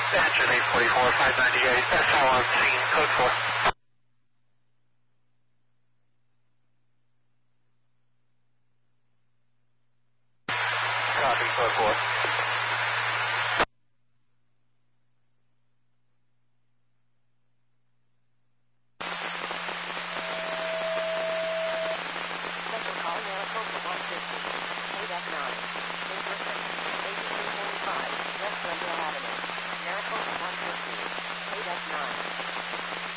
Engine 844, 598, that's all I'm seeing, code 4. Copy, code 4. Special call Maricopa 150. KDEC 9. In person. 8345 West Glendale Avenue. Maricopa 150. KDEC 9.